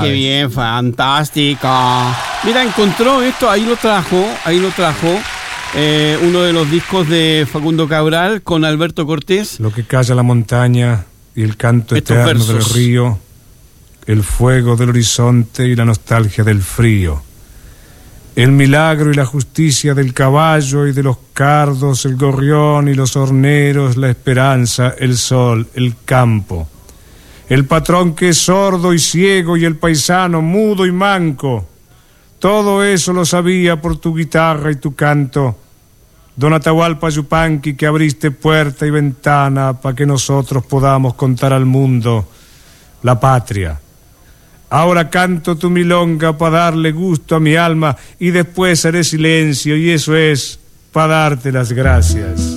qué bien, fantástica. Mira, encontró esto, ahí lo trajo. Uno de los discos de Facundo Cabral con Alberto Cortés. Lo que calla la montaña y el canto Estos eterno versos. del río, el fuego del horizonte y la nostalgia del frío. El milagro y la justicia del caballo y de los cardos, el gorrión y los horneros, la esperanza, el sol, el campo. El patrón que es sordo y ciego y el paisano mudo y manco. Todo eso lo sabía por tu guitarra y tu canto. Don Atahualpa Yupanqui, que abriste puerta y ventana para que nosotros podamos contar al mundo la patria. Ahora canto tu milonga para darle gusto a mi alma y después haré silencio y eso es para darte las gracias.